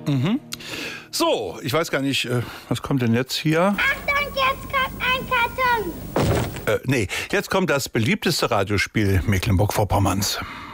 So, ich weiß gar nicht, was kommt denn jetzt hier? Achtung, jetzt kommt ein Karton. Nee, jetzt kommt das beliebteste Radiospiel Mecklenburg-Vorpommerns.